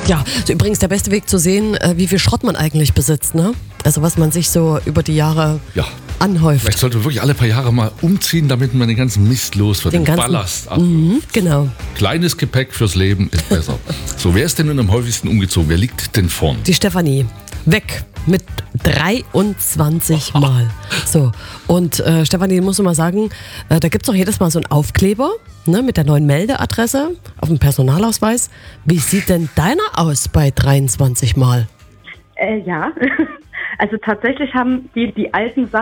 Ja, so übrigens der beste Weg zu sehen, wie viel Schrott man eigentlich besitzt, ne? Also was man sich so über die Jahre anhäuft. Vielleicht sollte man wirklich alle paar Jahre mal umziehen, damit man den ganzen Mist los wird, den Ballast ab. Genau. Kleines Gepäck fürs Leben ist besser. So, wer ist denn nun am häufigsten umgezogen? Wer liegt denn vorn? Die Stefanie. Weg mit 23 Mal. So, und Stefanie, muss ich mal sagen, da gibt es doch jedes Mal so einen Aufkleber, ne, mit der neuen Meldeadresse auf dem Personalausweis. Wie sieht denn deiner aus bei 23 Mal? Ja, also tatsächlich haben die alten Sachen